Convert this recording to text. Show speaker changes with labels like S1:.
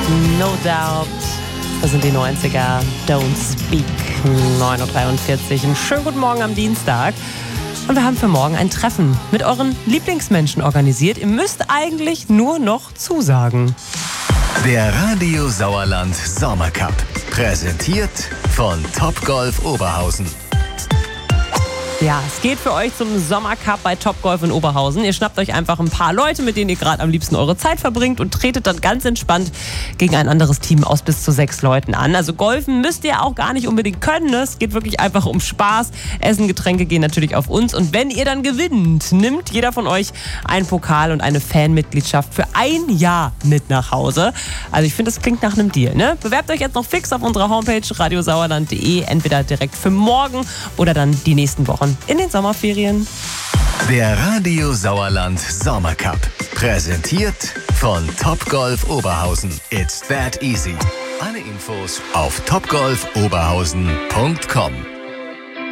S1: No Doubt. Das sind die 90er. Don't Speak. 9.43 Uhr. Einen schönen guten Morgen am Dienstag. Und wir haben für morgen ein Treffen mit euren Lieblingsmenschen organisiert. Ihr müsst eigentlich nur noch zusagen.
S2: Der Radio Sauerland Sommercup. Präsentiert von Topgolf Oberhausen.
S1: Ja, es geht für euch zum Sommercup bei Topgolf in Oberhausen. Ihr schnappt euch einfach ein paar Leute, mit denen ihr gerade am liebsten eure Zeit verbringt und tretet dann ganz entspannt gegen ein anderes Team aus bis zu 6 Leuten an. Also golfen müsst ihr auch gar nicht unbedingt können. Es geht wirklich einfach um Spaß. Essen, Getränke gehen natürlich auf uns. Und wenn ihr dann gewinnt, nimmt jeder von euch einen Pokal und eine Fanmitgliedschaft für ein Jahr mit nach Hause. Also ich finde, das klingt nach einem Deal, ne? Bewerbt euch jetzt noch fix auf unserer Homepage radiosauerland.de, entweder direkt für morgen oder dann die nächsten Wochen in den Sommerferien.
S2: Der Radio Sauerland Sommercup. Präsentiert von Topgolf Oberhausen. It's that easy. Alle Infos auf topgolfoberhausen.com.